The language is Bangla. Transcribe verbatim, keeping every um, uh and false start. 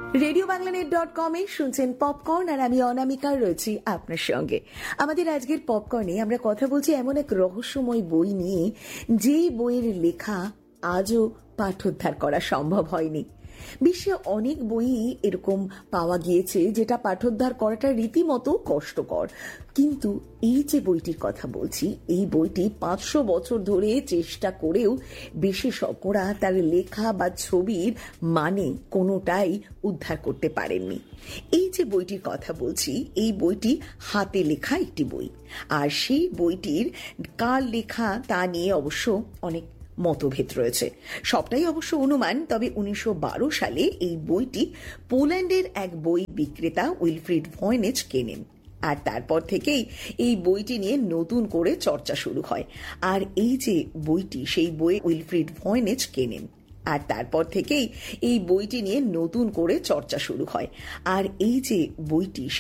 রেডিও বাংলা নেট ডট কমে শুনছেন পপকর্ন, আর আমি অনামিকা রয়েছি আপনার সঙ্গে। আমাদের আজকের পপকর্নে আমরা কথা বলছি এমন এক রহস্যময় বই নিয়ে, যেই বইয়ের লেখা আজও পাঠোদ্ধার করা সম্ভব হয়নি। বিশ্বে অনেক বই এরকম পাওয়া গিয়েছে যেটা পাঠোদ্ধার করাটা রীতিমতো কষ্টকর, কিন্তু এই যে বইটির কথা বলছি, এই বইটি পাঁচশো বছর ধরে চেষ্টা করেও বিশেষজ্ঞরা তার লেখা বা ছবির মানে কোনোটাই উদ্ধার করতে পারেননি। এই যে বইটির কথা বলছি, এই বইটি হাতে লেখা একটি বই, আর সেই বইটির কার লেখা তা নিয়ে অবশ্য অনেক মতভেদ রয়েছে। সবটাই অবশ্য অনুমান, তবে উনিশশো বারো সালে এই বইটি পোল্যান্ডের এক বই বিক্রেতা উইলফ্রিড ভয়েনেজ কেনেন, আর তারপর থেকেই এই বইটি নিয়ে নতুন করে চর্চা শুরু হয়। আর এই যে বইটি, সেই বই উইলফ্রিড ভয়েনেজ কেনেন আর তারপর থেকেই এই বইটি নিয়ে নতুন করে চর্চা শুরু হয়। আর এই যে বইটি